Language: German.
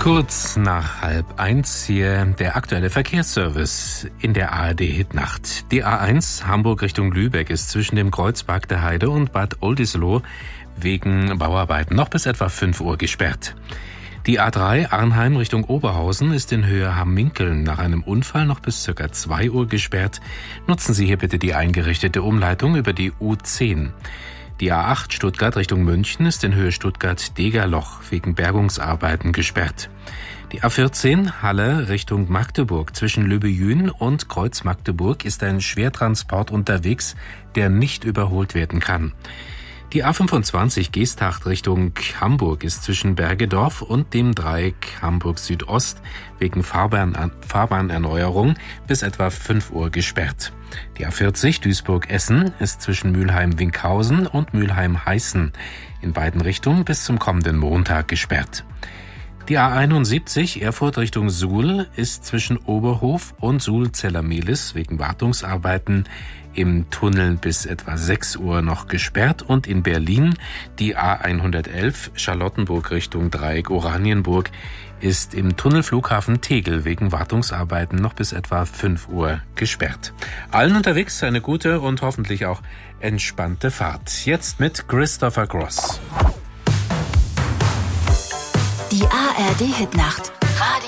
Kurz nach 12:30 hier der aktuelle Verkehrsservice in der ARD-Hitnacht. Die A1 Hamburg Richtung Lübeck ist zwischen dem Kreuz Bagdeheide und Bad Oldesloe wegen Bauarbeiten noch bis etwa 5 Uhr gesperrt. Die A3 Arnheim Richtung Oberhausen ist in Höhe Hamminkeln nach einem Unfall noch bis ca. 2 Uhr gesperrt. Nutzen Sie hier bitte die eingerichtete Umleitung über die U10. Die A8 Stuttgart Richtung München ist in Höhe Stuttgart-Degerloch wegen Bergungsarbeiten gesperrt. Die A14 Halle Richtung Magdeburg zwischen Löbejün und Kreuz Magdeburg ist ein Schwertransport unterwegs, der nicht überholt werden kann. Die A25 Geesthacht Richtung Hamburg ist zwischen Bergedorf und dem Dreieck Hamburg Südost wegen Fahrbahnerneuerung bis etwa 5 Uhr gesperrt. Die A40 Duisburg-Essen ist zwischen Mülheim-Winkhausen und Mülheim-Heißen in beiden Richtungen bis zum kommenden Montag gesperrt. Die A71 Erfurt Richtung Suhl ist zwischen Oberhof und Suhl-Zellermehlis wegen Wartungsarbeiten im Tunnel bis etwa 6 Uhr noch gesperrt und in Berlin die A111 Charlottenburg Richtung Dreieck Oranienburg ist im Tunnel Flughafen Tegel wegen Wartungsarbeiten noch bis etwa 5 Uhr gesperrt. Allen unterwegs eine gute und hoffentlich auch entspannte Fahrt. Jetzt mit Christopher Cross. Die ARD-Hitnacht.